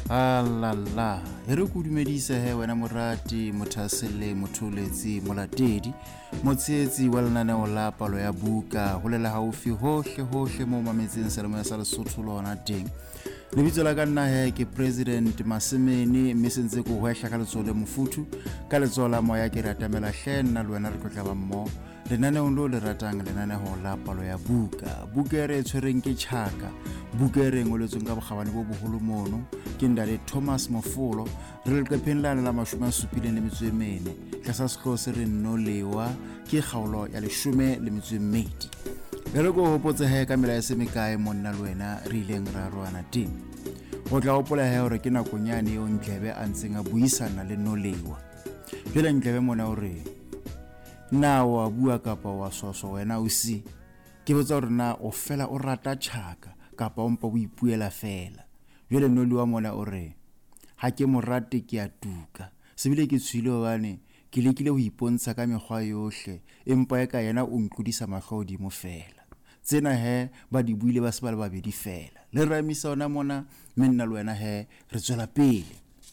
Alala, e re kudumedisa he wena morati, mothasele, motholetsi, molatedi, motshehetsi wa lenaneo la palo ya buka, ho lela haufi hohle mo mametseng selemo ya sa Lesotho lona teng. Lebitso la ka nna he ke President Masemeni, mme se ntse ko hwehla ka letsoho le mofuthu, ka letsoho la moya ke ratamela hle nna le wena re tlotla ba mmo. Lenaneo lo le ratang lenaneo la palo ya buka. Buka e re tshwereng ke Chaka, buka e re ngoletsweng ka bokgabane bo boholo mono ke Ndale Thomas Mofolo, re le leqepheng la 74 ka sa sekolo se re Nolewa ke kgaolo ya 12. E re go hopotse he ka mela ya semekae monna le wena re ileng ra roana teng. Go tla hopola he hore ke nakonyane eo Ndlebe a ntseng a buisana le Nolewa. Jwale Ndlebe mona hore na wa bua kapa wa swaswa wena o si, ke botsa hore na o fela o rata Chaka kapa o mpa o ipuela fela. Jwale Nolewa mona ore ha ke morate ke a tuka, sebile ke tshwile hobane ke lekile ho ipontsha ka mekgwa yohle, empa eka yena o ntlodisa mahlodi mo fela. Tsena he ba di buile ba se ba le babedi fela. Le ramisa ona mona menna le wena he re tswela pele.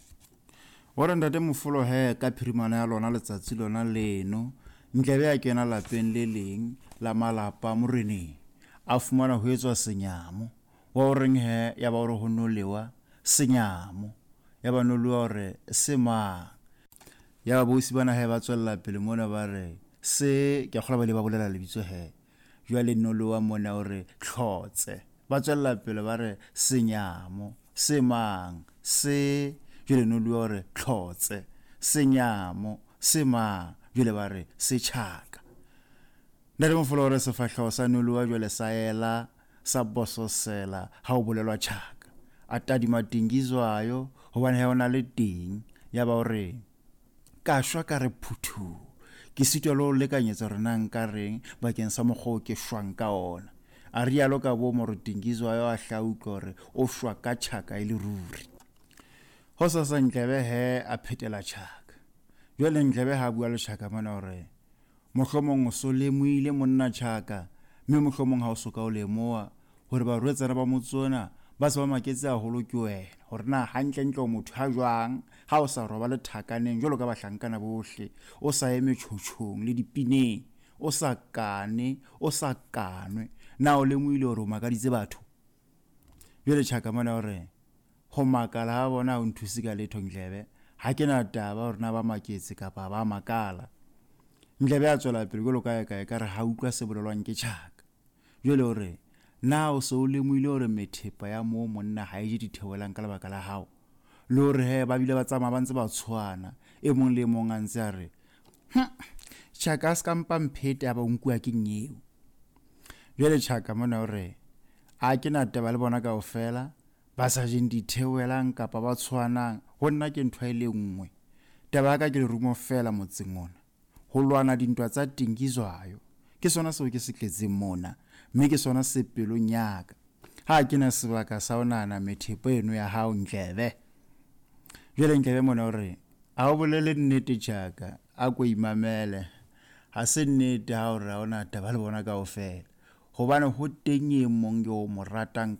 Ora Ntate Mofolo he ka phirimana ya lona letsatsi lona leno, Ndlebe ya kena lapeng le leng la malapa moreneng, a fumana ho etswa senyamo wa o reng he ya ba hore ho Nolewa senyamo, ya ba Nolewa hore se mang, ya ba bosi bana he ba tswella pele mona ba re se ke kgola ba le ba bolela lebitso he. Jwale Nolewa mona hore Tlhotse, ba tswella pele ba re senyamo se mang se, jwale Nolewa hore Tlhotse senyamo se mang, jwale ba re se Chaka. Ntate Mofolo hore sefahleho sa Nolewa jwale sa ela sa bososela ha o bolelwa Chaka, a tadima tingizwayo hobane he ona le ting, ya ba hore ka shwa ka re phuthu, ke sitwa lo lekanyetsa hore na nka reng bakeng sa mokgwa ke shwang ka ona. A rialo ka bo mo re tingizwayo a hlauka hore o shwa ka Chaka ile ruri. Ho sa Ndlebe he a phetela Chaka. Jwale Ndlebe ha bua le Chaka mona hore mohlomong o so lemoile monna Chaka, mme mohlomong ha o soka o lemoa hore ba rwetsana ba motsona ba se ba maketse haholo ke wena, hore na hantle o motho ha jwang ha o sa roba le thakaneng jwalo ka bahlankana bohle, o sa eme tjhotjhong le dipineng, o sa kane, o sa kanwe, na o lemoile hore o makaditse batho. Jwale Chaka mona hore ho makala ha bona o nthusi ka letho Ndlebe, ha ke na taba hore na ba maketse kapa ba makala. Ndlebe a tswela pele jwalo ka ka re ha utlwa se bolelwang ke Chaka. Jwale hore na o so lemoile hore methepa ya mo monna ha e je dithewelang ka lebaka la hao, le hore he ba bile ba tsamaya ba ntse ba tshwana, e mong le mong a ntse a re Chaka ska mpa mphete ba nkua ke nyeo. Jwale Chaka mona hore a ke na taba le bona kaofela, ba sa jeng dithewelang kapa ba tshwanang, ho nna ke ntwa ile nngwe. Taba ka ke le rumo fela motseng ona, ho lwana dintwa tsa tingizwayo, ke sona seo ke se tletseng mona, mme ke sona se pelong yaka. Ha ke na sebaka sa onana methepo eno ya hao Ndlebe. Jwale Ndlebe mona hore a o bolele nnete Chaka, a ko imamele, ha se nnete ha hore ha ona taba le bona kaofela, hobane ho teng e mong yo mo ratang